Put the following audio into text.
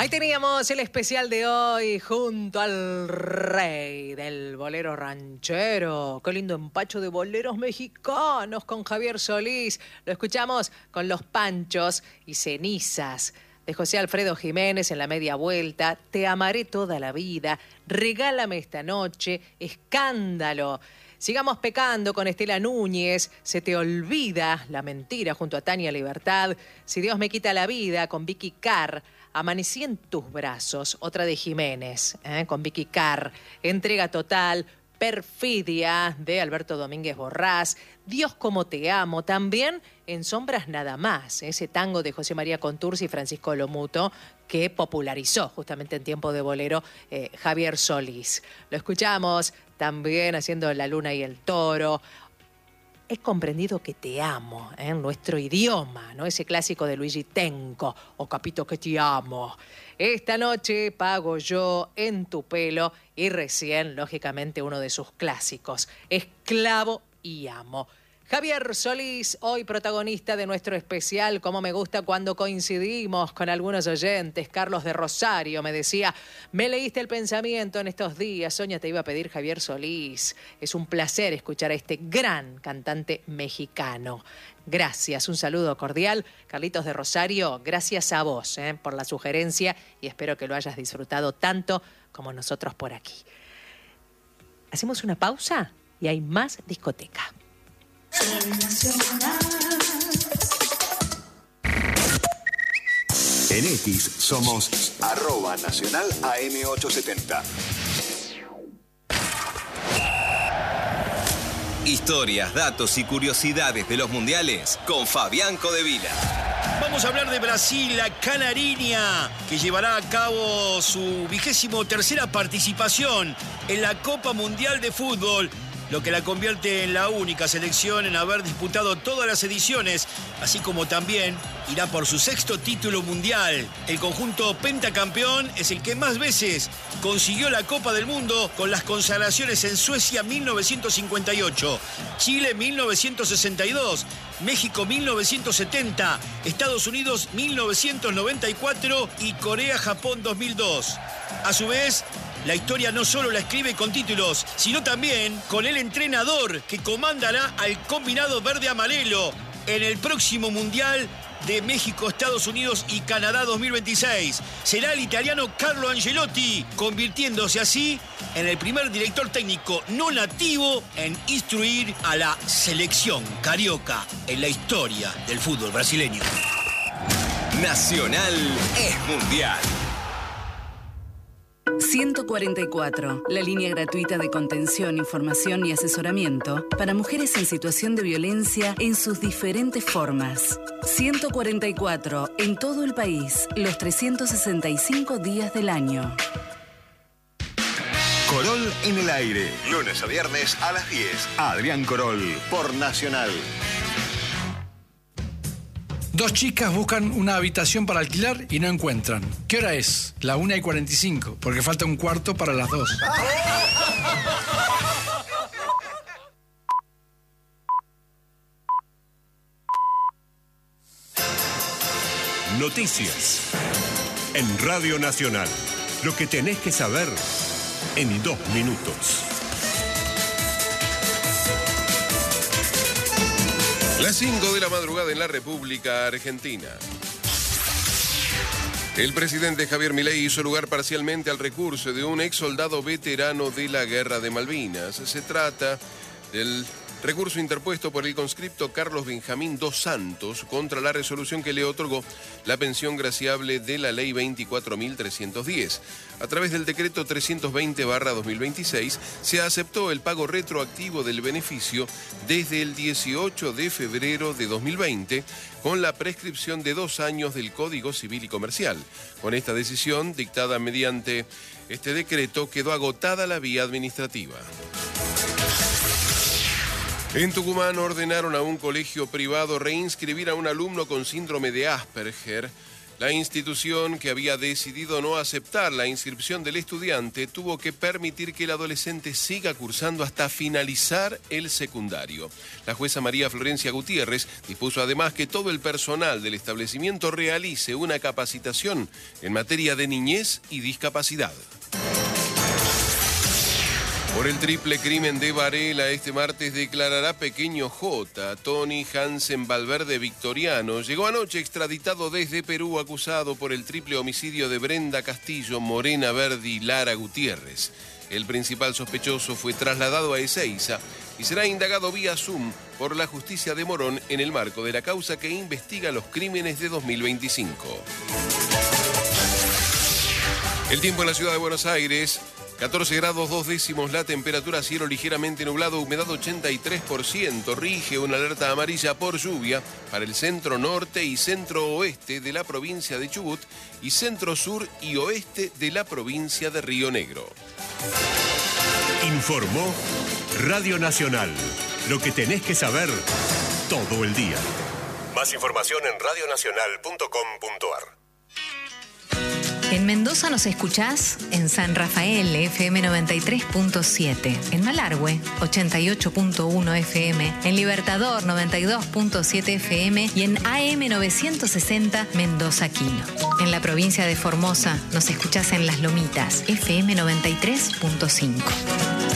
Ahí teníamos el especial de hoy junto al rey del bolero ranchero. Qué lindo empacho de boleros mexicanos con Javier Solís. Lo escuchamos con Los Panchos y Cenizas de José Alfredo Jiménez en la media vuelta. Te amaré toda la vida. Regálame esta noche. Escándalo. Sigamos pecando con Estela Núñez. Se te olvida la mentira junto a Tania Libertad. Si Dios me quita la vida con Vicky Carr. Amanecí en tus brazos, otra de Jiménez, con Vicky Carr. Entrega total, Perfidia, de Alberto Domínguez Borrás. Dios como te amo, también En sombras nada más, ese tango de José María Contursi y Francisco Lomuto, que popularizó justamente en tiempo de bolero Javier Solís. Lo escuchamos también haciendo La luna y el toro. He comprendido que te amo, en nuestro idioma, ¿no? Ese clásico de Luigi Tenco, o Capito que te amo. Esta noche pago yo en tu pelo, y recién, lógicamente, uno de sus clásicos, Esclavo y amo. Javier Solís, hoy protagonista de nuestro especial. Cómo me gusta cuando coincidimos con algunos oyentes. Carlos de Rosario me decía, me leíste el pensamiento en estos días. Sonia, te iba a pedir Javier Solís. Es un placer escuchar a este gran cantante mexicano. Gracias, un saludo cordial. Carlitos de Rosario, gracias a vos por la sugerencia y espero que lo hayas disfrutado tanto como nosotros por aquí. Hacemos una pausa y hay más discoteca. En X somos @Nacional AM870. Historias, datos y curiosidades de los mundiales con Fabián Codevila. Vamos a hablar de Brasil, la Canariña, que llevará a cabo su 23ª participación en la Copa Mundial de Fútbol, lo que la convierte en la única selección en haber disputado todas las ediciones, así como también irá por su 6º título mundial. El conjunto pentacampeón es el que más veces consiguió la Copa del Mundo, con las consagraciones en Suecia 1958, Chile 1962, México 1970, Estados Unidos 1994 y Corea-Japón 2002. A su vez, la historia no solo la escribe con títulos, sino también con el entrenador que comandará al combinado verde-amarelo en el próximo Mundial de México, Estados Unidos y Canadá 2026. Será el italiano Carlo Ancelotti, convirtiéndose así en el primer director técnico no nativo en instruir a la selección carioca en la historia del fútbol brasileño. Nacional es mundial. 144, la línea gratuita de contención, información y asesoramiento para mujeres en situación de violencia en sus diferentes formas. 144, en todo el país, los 365 días del año. Corol en el aire. Lunes a viernes a las 10. Adrián Corol, por Nacional. Dos chicas buscan una habitación para alquilar y no encuentran. ¿Qué hora es? La 1:45, porque falta un cuarto para las 2. Noticias. En Radio Nacional. Lo que tenés que saber en 2 minutos. Las 5 de la madrugada en la República Argentina. El presidente Javier Milei hizo lugar parcialmente al recurso de un ex soldado veterano de la Guerra de Malvinas. Se trata del recurso interpuesto por el conscripto Carlos Benjamín dos Santos contra la resolución que le otorgó la pensión graciable de la Ley 24.310. A través del decreto 320/2026 se aceptó el pago retroactivo del beneficio desde el 18 de febrero de 2020, con la prescripción de 2 años del Código Civil y Comercial. Con esta decisión, dictada mediante este decreto, quedó agotada la vía administrativa. En Tucumán ordenaron a un colegio privado reinscribir a un alumno con síndrome de Asperger. La institución, que había decidido no aceptar la inscripción del estudiante, tuvo que permitir que el adolescente siga cursando hasta finalizar el secundario. La jueza María Florencia Gutiérrez dispuso además que todo el personal del establecimiento realice una capacitación en materia de niñez y discapacidad. Por el triple crimen de Varela, este martes declarará Pequeño J. Tony Hansen Valverde Victoriano llegó anoche extraditado desde Perú, acusado por el triple homicidio de Brenda Castillo, Morena Verdi y Lara Gutiérrez. El principal sospechoso fue trasladado a Ezeiza y será indagado vía Zoom por la justicia de Morón en el marco de la causa que investiga los crímenes de 2025. El tiempo en la ciudad de Buenos Aires: 14 grados 2 décimos la temperatura, cielo ligeramente nublado, humedad 83%, rige una alerta amarilla por lluvia para el centro norte y centro oeste de la provincia de Chubut y centro sur y oeste de la provincia de Río Negro. Informó Radio Nacional. Lo que tenés que saber todo el día. Más información en radionacional.com.ar. En Mendoza nos escuchás en San Rafael, FM 93.7, en Malargüe, 88.1 FM, en Libertador, 92.7 FM y en AM 960 Mendoza Quino. En la provincia de Formosa nos escuchás en Las Lomitas, FM 93.5.